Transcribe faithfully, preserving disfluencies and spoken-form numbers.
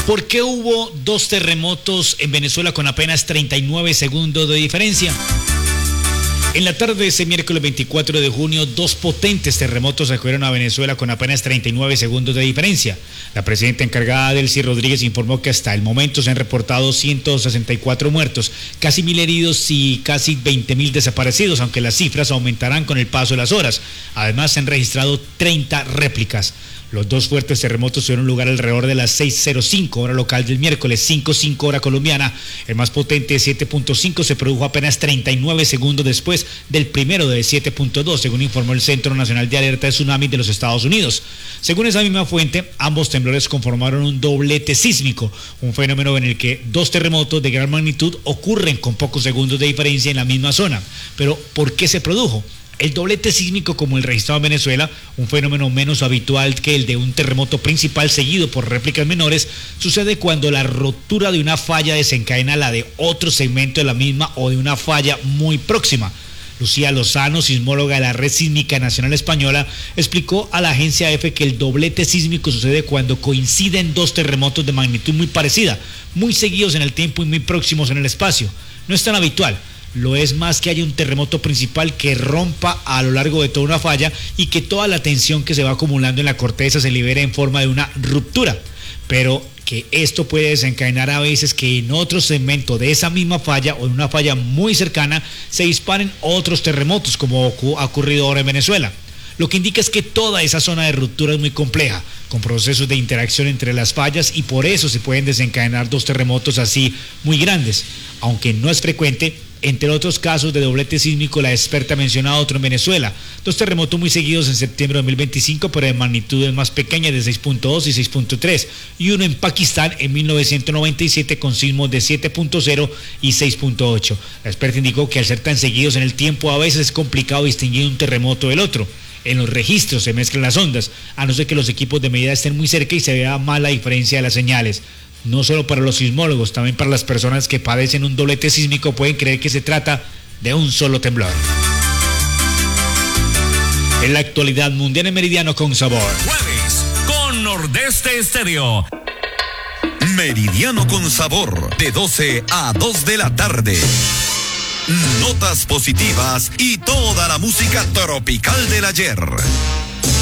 ¿Por qué hubo dos terremotos en Venezuela con apenas treinta y nueve segundos de diferencia? En la tarde de ese miércoles veinticuatro de junio, dos potentes terremotos acudieron a Venezuela con apenas treinta y nueve segundos de diferencia. La presidenta encargada, Delcy Rodríguez, informó que hasta el momento se han reportado ciento sesenta y cuatro muertos, casi mil heridos y casi veinte mil desaparecidos, aunque las cifras aumentarán con el paso de las horas. Además, se han registrado treinta réplicas. Los dos fuertes terremotos tuvieron lugar alrededor de las seis cero cinco hora local del miércoles, cinco cinco hora colombiana. El más potente, siete punto cinco, se produjo apenas treinta y nueve segundos después del primero de siete punto dos, según informó el Centro Nacional de Alerta de Tsunami de los Estados Unidos. Según esa misma fuente, ambos temblores conformaron un doblete sísmico, un fenómeno en el que dos terremotos de gran magnitud ocurren con pocos segundos de diferencia en la misma zona. Pero, ¿por qué se produjo? El doblete sísmico, como el registrado en Venezuela, un fenómeno menos habitual que el de un terremoto principal seguido por réplicas menores, sucede cuando la rotura de una falla desencadena la de otro segmento de la misma o de una falla muy próxima. Lucía Lozano, sismóloga de la Red Sísmica Nacional Española, explicó a la agencia EFE que el doblete sísmico sucede cuando coinciden dos terremotos de magnitud muy parecida, muy seguidos en el tiempo y muy próximos en el espacio. No es tan habitual. Lo es más que haya un terremoto principal que rompa a lo largo de toda una falla y que toda la tensión que se va acumulando en la corteza se libere en forma de una ruptura. Pero que esto puede desencadenar a veces que en otro segmento de esa misma falla o en una falla muy cercana se disparen otros terremotos, como ha ocurrido ahora en Venezuela. Lo que indica es que toda esa zona de ruptura es muy compleja, con procesos de interacción entre las fallas, y por eso se pueden desencadenar dos terremotos así muy grandes. Aunque no es frecuente, entre otros casos de doblete sísmico, la experta menciona otro en Venezuela, dos terremotos muy seguidos en septiembre de dos mil veinticinco, pero de magnitudes más pequeñas de seis punto dos y seis punto tres, y uno en Pakistán en mil novecientos noventa y siete con sismos de siete punto cero y seis punto ocho. La experta indicó que al ser tan seguidos en el tiempo, a veces es complicado distinguir un terremoto del otro. En los registros se mezclan las ondas, a no ser que los equipos de medida estén muy cerca y se vea mal la diferencia de las señales. No solo para los sismólogos, también para las personas que padecen un doblete sísmico pueden creer que se trata de un solo temblor. En la actualidad, Mundial en Meridiano con Sabor. Jueves con Nordeste Estéreo. Meridiano con Sabor, de doce a dos de la tarde. Notas positivas y toda la música tropical del ayer.